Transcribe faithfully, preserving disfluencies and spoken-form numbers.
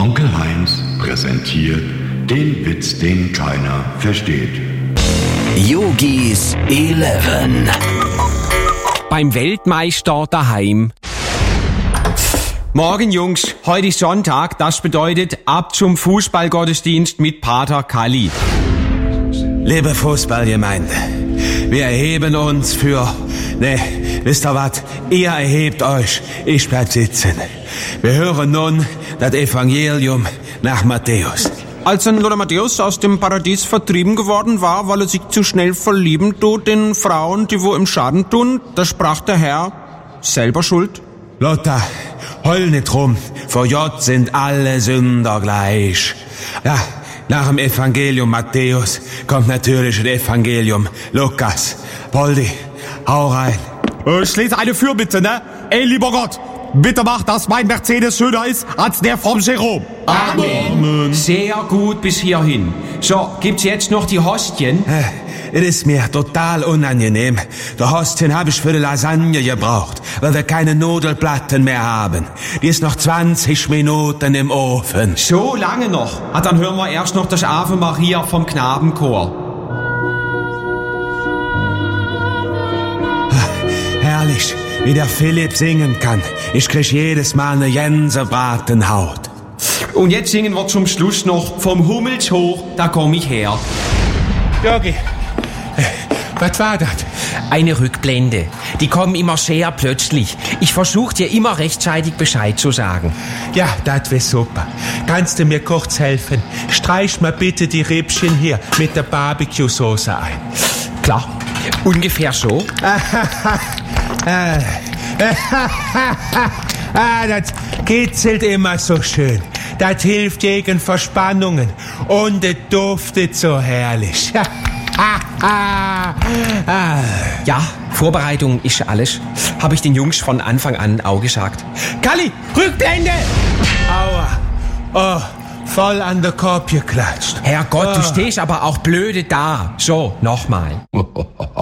Onkel Heinz präsentiert den Witz, den keiner versteht. Yogis Eleven. Beim Weltmeister daheim. Morgen, Jungs, heute ist Sonntag, das bedeutet ab zum Fußballgottesdienst mit Pater Kalli. Liebe Fußballgemeinde, wir erheben uns für, ne, wisst ihr was, ihr erhebt euch, ich bleib sitzen. Wir hören nun das Evangelium nach Matthäus. Als ein Lothar Matthäus aus dem Paradies vertrieben geworden war, weil er sich zu schnell verlieben tut in Frauen, die wo im Schaden tun, da sprach der Herr, selber schuld. Lothar, heul nicht rum, vor Gott sind alle Sünder gleich. Ja, nach dem Evangelium Matthäus kommt natürlich das Evangelium Lukas. Poldi, hau rein. Ich lese eine Fürbitte, ne? Ey, lieber Gott, bitte mach, dass mein Mercedes schöner ist als der vom Jerome. Amen. Sehr gut bis hierhin. So, gibt's jetzt noch die Hostien? Es ist mir total unangenehm. Die Hostien habe ich für die Lasagne gebraucht, weil wir keine Nudelplatten mehr haben. Die ist noch zwanzig Minuten im Ofen. So lange noch? Ah, dann hören wir erst noch das Ave Maria vom Knabenchor. Herrlich, wie der Philipp singen kann. Ich krieg jedes Mal eine Gänsebratenhaut. Und jetzt singen wir zum Schluss noch vom Hummels hoch, da komm ich her. Jogi, was war das? Eine Rückblende. Die kommen immer sehr plötzlich. Ich versuche dir immer rechtzeitig Bescheid zu sagen. Ja, das wär super. Kannst du mir kurz helfen? Streich mal bitte die Rippchen hier mit der Barbecue-Soße ein. Klar. Ungefähr so. Ah, das kitzelt immer so schön. Das hilft gegen Verspannungen. Und es duftet so herrlich. Ja, Vorbereitung ist alles. Habe ich den Jungs von Anfang an auch gesagt. Kalli, Rückblende! Aua. Oh, voll an der Korb geklatscht. Herrgott, oh. Du stehst aber auch blöde da. So, nochmal.